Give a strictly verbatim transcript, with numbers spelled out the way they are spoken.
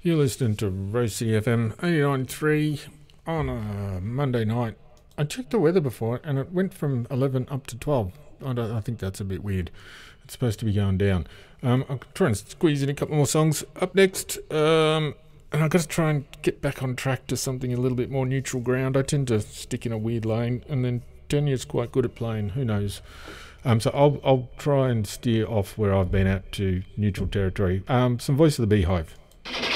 You're listening to Rose City F M eighty-nine point three on a Monday night. I checked the weather before and it went from eleven up to twelve. I, don't, I think that's a bit weird. It's supposed to be going down. Um, I'll try and squeeze in a couple more songs. Up next, um, and I've got to try and get back on track to something a little bit more neutral ground. I tend to stick in a weird lane, and then Tanya's quite good at playing. Who knows? Um, so I'll I'll try and steer off where I've been at to neutral territory. Um, some Voice of the Beehive.